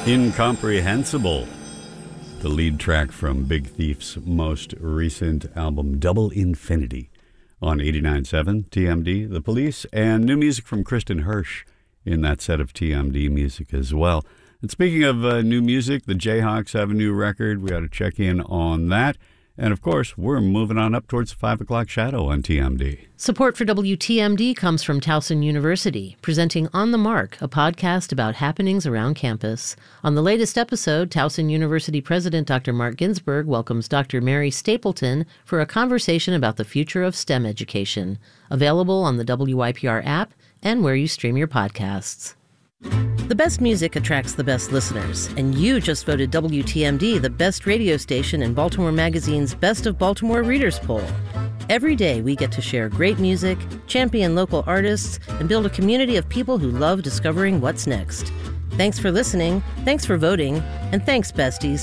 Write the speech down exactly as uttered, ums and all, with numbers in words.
Incomprehensible, the lead track from Big Thief's most recent album, Double Infinity, on eighty-nine point seven T M D, The Police, and new music from Kristen Hirsch in that set of T M D music as well. And speaking of uh, new music, the Jayhawks have a new record. We ought to check in on that. And, of course, we're moving on up towards the five o'clock shadow on T M D. Support for W T M D comes from Towson University, presenting On the Mark, a podcast about happenings around campus. On the latest episode, Towson University President Doctor Mark Ginsberg welcomes Doctor Mary Stapleton for a conversation about the future of STEM education. Available on the W I P R app and where you stream your podcasts. The best music attracts the best listeners, and you just voted W T M D the best radio station in Baltimore Magazine's Best of Baltimore Readers Poll. Every day we get to share great music, champion local artists, and build a community of people who love discovering what's next. Thanks for listening, thanks for voting, and thanks, besties,